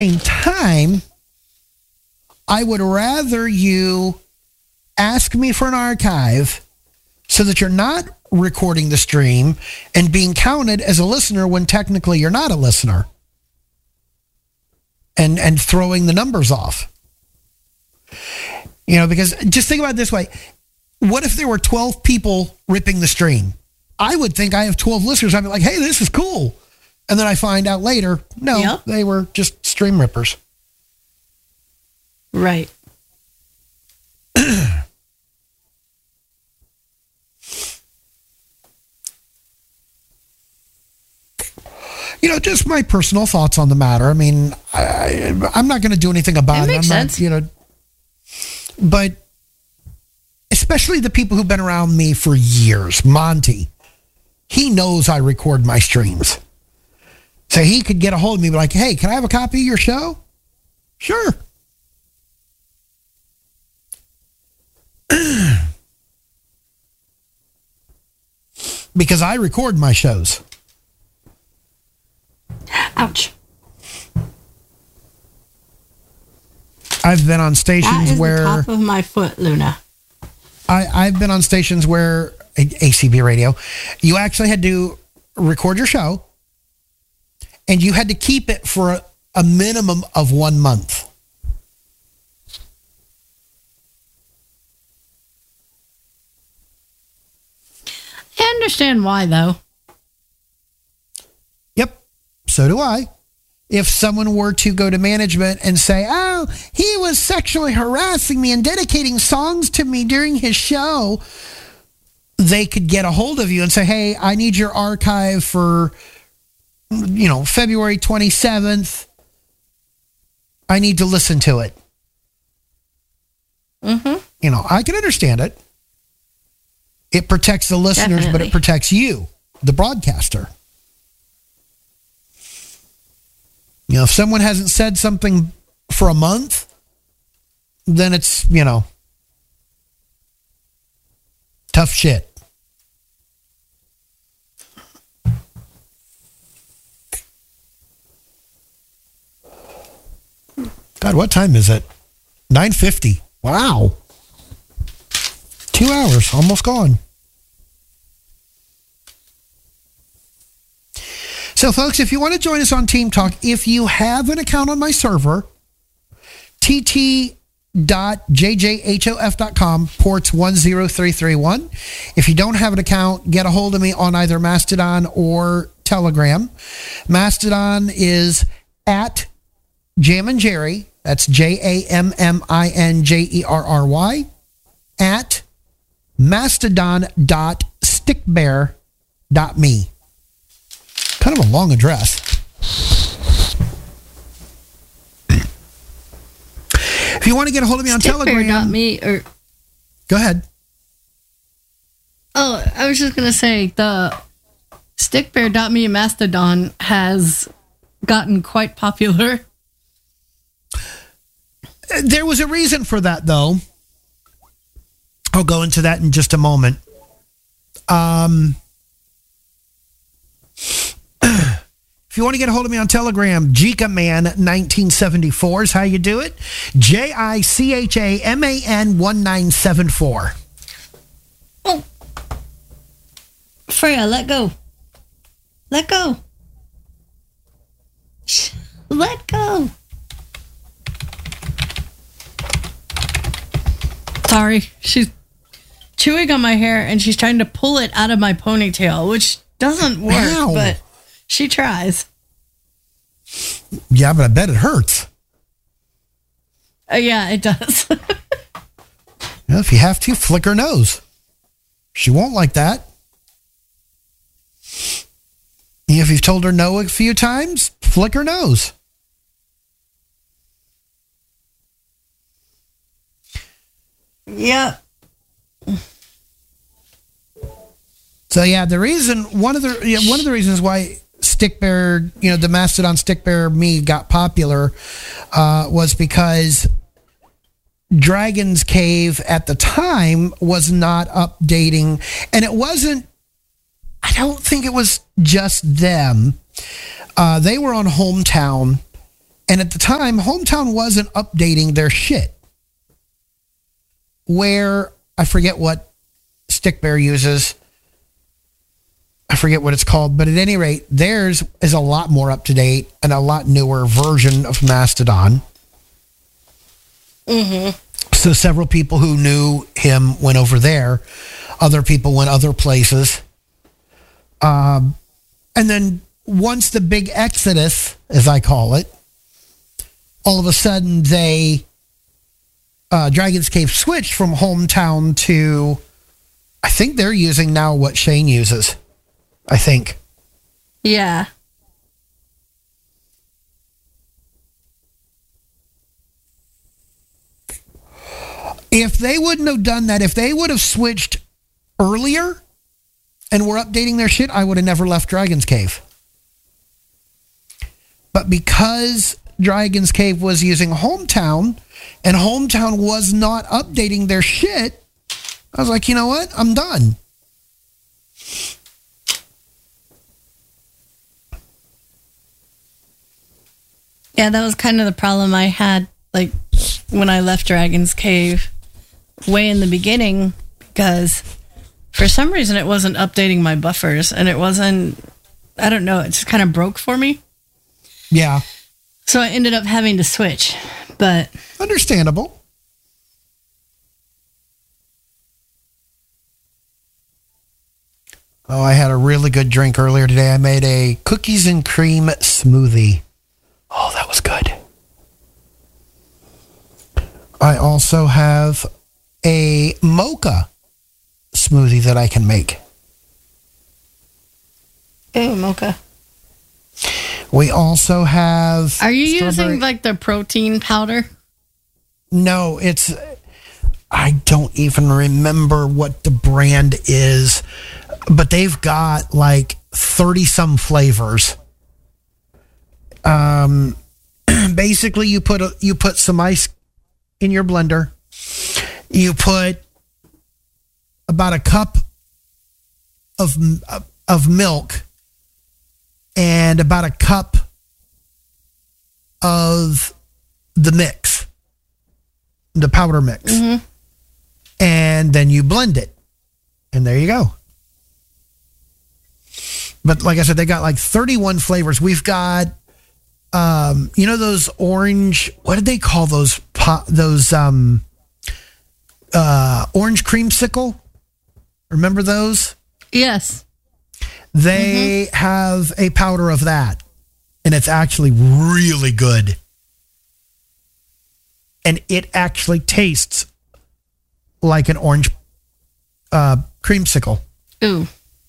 same time, I would rather you ask me for an archive so that you're not recording the stream and being counted as a listener when technically you're not a listener, and throwing the numbers off. Because just think about it this way. What if there were 12 people ripping the stream? I would think I have 12 listeners. I'd be like, hey, this is cool. And then I find out later, no, They were just stream rippers. Right. Just my personal thoughts on the matter. I mean, I'm not going to do anything about it. Makes sense. But especially the people who've been around me for years. Monty, he knows I record my streams. So he could get a hold of me and be like, hey, can I have a copy of your show? Sure. Because I record my shows. Ouch. I've been on stations where... the top of my foot, Luna. I've been on stations where, ACB radio, you actually had to record your show, and you had to keep it for a minimum of 1 month. I understand why, though. Yep, so do I. If someone were to go to management and say, oh, he was sexually harassing me and dedicating songs to me during his show, they could get a hold of you and say, hey, I need your archive for, February 27th. I need to listen to it. Mm-hmm. I can understand it. It protects the listeners, Definitely. But it protects you, the broadcaster. If someone hasn't said something for a month, then it's, tough shit. God, what time is it? 9:50. Wow. 2 hours, almost gone. So, folks, if you want to join us on Team Talk, if you have an account on my server, tt.jjhof.com, ports 10331. If you don't have an account, get a hold of me on either Mastodon or Telegram. Mastodon is at Jammin' Jerry. That's JAMMINJERRY at mastodon.stickbear.me. Kind of a long address. If you want to get a hold of me on Telegram, or go ahead. Oh, I was just gonna say the stickbear.me Mastodon has gotten quite popular. There was a reason for that, though. I'll go into that in just a moment. If you want to get a hold of me on Telegram, JichaMan1974 is how you do it. JICHAMAN1974. Oh, Freya, let go. Let go. Let go. Sorry, she's chewing on my hair and she's trying to pull it out of my ponytail, which doesn't work, Ow. but she tries. Yeah, but I bet it hurts. Yeah, it does. If you have to, flick her nose. She won't like that. If you've told her no a few times, flick her nose. Yep. So yeah, one of the reasons why Stick Bear, the Mastodon Stick Bear me got popular was because Dragon's Cave at the time was not updating, and it wasn't. I don't think it was just them. They were on Hometown, And at the time, Hometown wasn't updating their shit. Where, I forget what Stick Bear uses. I forget what it's called. But at any rate, theirs is a lot more up to date and a lot newer version of Mastodon. Mm-hmm. So several people who knew him went over there. Other people went other places. And then once the big exodus, as I call it, all of a sudden they, Dragon's Cave switched from Hometown to, I think they're using now what Shane uses. I think. Yeah. If they wouldn't have done that, if they would have switched earlier and were updating their shit, I would have never left Dragon's Cave. But because Dragon's Cave was using Hometown and Hometown was not updating their shit, I was like, you know what? I'm done. Yeah, that was kind of the problem I had, like, when I left Dragon's Cave way in the beginning, because for some reason it wasn't updating my buffers, and it wasn't, I don't know, it just kind of broke for me. Yeah. So I ended up having to switch, but... Understandable. Oh, I had a really good drink earlier today. I made a cookies and cream smoothie. Oh, that was good. I also have a mocha smoothie that I can make. Ooh, mocha. We also have... Are you using, like, the protein powder? No, it's... I don't even remember what the brand is, but they've got, like, 30-some flavors. Basically, you put some ice in your blender. You put about a cup of milk and about a cup of the mix, the powder mix. Mm-hmm. And then you blend it. And there you go. But like I said, they got like 31 flavors. We've got, you know, those orange, what did they call those? Orange creamsicle? Remember those? Yes. They have a powder of that, and it's actually really good. And it actually tastes like an orange creamsicle. Ooh.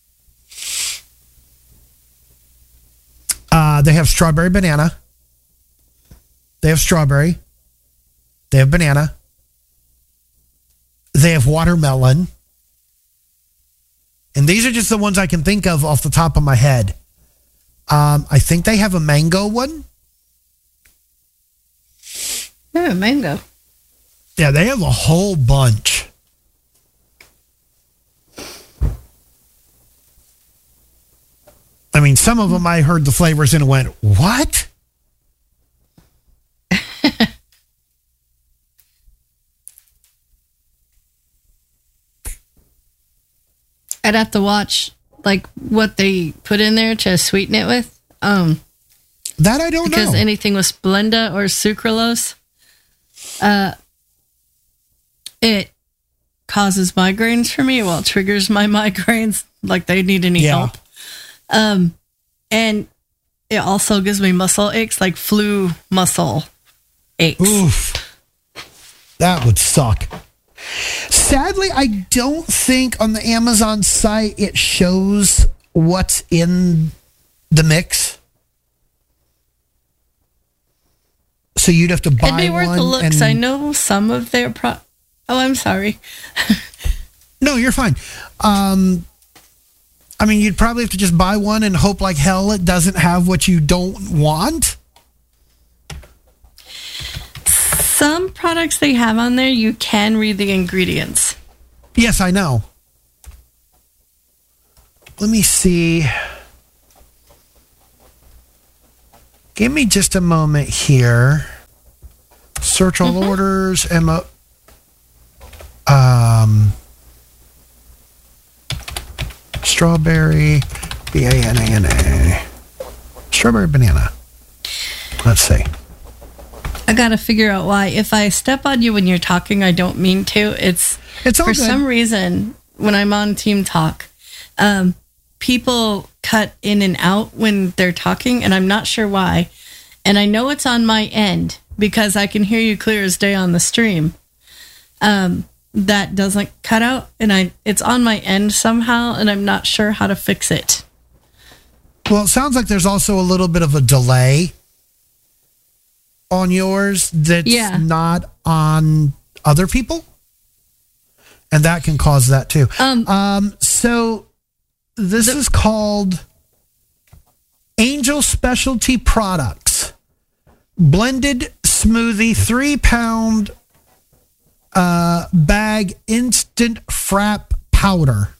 They have strawberry banana. They have strawberry. They have banana. They have watermelon. And these are just the ones I can think of off the top of my head. I think they have a mango one. Oh, mango. Yeah, they have a whole bunch. I mean, some of them I heard the flavors and went, what? I'd have to watch like what they put in there to sweeten it with. That I don't know. Because anything with Splenda or sucralose, it causes migraines for me. Well, it triggers my migraines like they need any help. And it also gives me muscle aches, like flu muscle aches. Oof. That would suck. Sadly, I don't think on the Amazon site it shows what's in the mix. So you'd have to buy one. It'd be worth a look, 'cause I know some of their Oh, I'm sorry. No, you're fine. I mean, you'd probably have to just buy one and hope like hell it doesn't have what you don't want. Some products they have on there, you can read the ingredients. Yes, I know. Let me see Give me just a moment here. Search all orders. Emma. Strawberry. BANANA. Strawberry banana. Let's see. I gotta figure out why. If I step on you when you're talking, I don't mean to. It's all for good. some reason when I'm on Team Talk, people cut in and out when they're talking, and I'm not sure why. And I know it's on my end because I can hear you clear as day on the stream. That doesn't cut out, and it's on my end somehow, and I'm not sure how to fix it. Well, it sounds like there's also a little bit of a delay on yours that's not on other people. And that can cause that too. So this is called Angel Specialty Products. Blended smoothie, 3-pound bag instant frap powder.